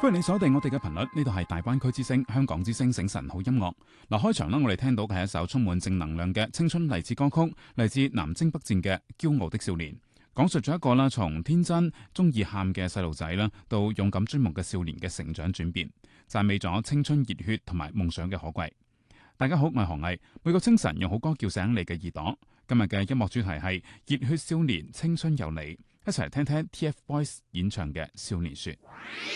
歡迎你鎖定我哋嘅頻率，呢度係大灣區之聲、香港之聲醒晨好音樂。嗱，開場啦，我哋聽到嘅係一首充滿正能量嘅青春勵志歌曲，嚟自南征北戰嘅《驕傲的少年》，講述咗一個啦從天真中意喊嘅細路仔啦，到勇敢追夢嘅少年嘅成長轉變，讚美咗青春熱血同埋夢想嘅可貴。大家好，我係何毅，每個清晨用好歌叫醒你嘅耳朵。今日嘅音樂主題係熱血少年，青春有你，一齊嚟聽聽 TFBOYS 演唱嘅《少年說》。